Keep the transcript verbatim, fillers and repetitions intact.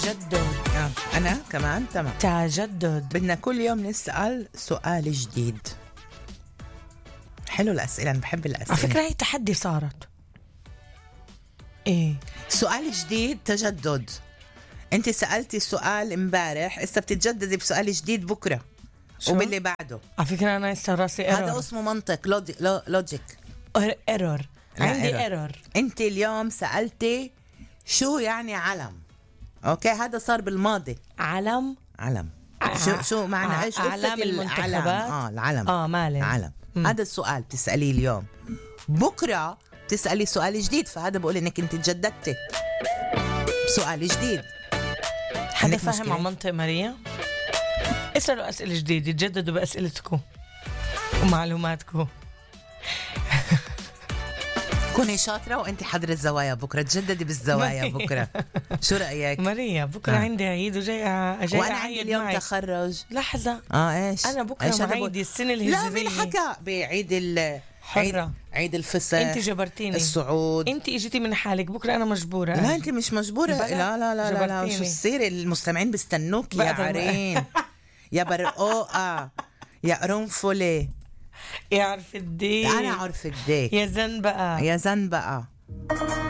تجدد. آه. أنا كمان تمام. تجدد. بدنا كل يوم نسأل سؤال جديد. حلو الأسئلة، أنا بحب الأسئلة. على فكرة هي تحدي صارت. إيه سؤال جديد، تجدد. أنت سألتي السؤال امبارح، إسا بتتجددي بسؤال جديد بكرة شو؟ وباللي بعده. على فكرة أنا لسه راسي هذا ايرور. اسمه منطق، لودي- لو- لوجيك. ايرور. لا، عندي إيرور. ايرور. أنت اليوم سألتي شو يعني علم. أوكي، هذا صار بالماضي. علم. علم ع- شو شو معنى ع- ايش أعلام قصة المنتخبات؟ العلم؟ اه العلم. اه مالي. علم. مم. هذا السؤال بتسأليه اليوم، بكرة تسألي سؤال جديد، فهذا بقول انك انت تجددتي سؤال جديد. حدا عندك فاهم مشكلة؟ عن منطق ماريا؟ اسألوا أسئلة جديدة، تجددوا بأسئلتكم ومعلوماتكم. كوني شاطرة وانت حضر الزوايا بكرة، تجددي بالزوايا بكرة. شو رأيك؟ ماريا بكرة آه. عندي عيد وجاي جاي وانا عندي أعيد اليوم معك. تخرج. لحظة، اه ايش؟ أنا بكرة إيش هذا معيدي بقول؟ السنة لا، الهجرية. مين حكى بعيد ال حرة. عيد, عيد الفصح؟ انت جبرتيني. الصعود. انت اجيتي من حالك، بكره انا مجبوره. لا انت مش مجبورة. بلا. لا لا لا لا, لا. جبرتيني. شو السير، المستمعين بيستنوك يا بقدر- عرين. يا برقوقة، يا قرنفلة. يعرف الدين. انا عارفة قديك يا زن بقى. يا زن بقى.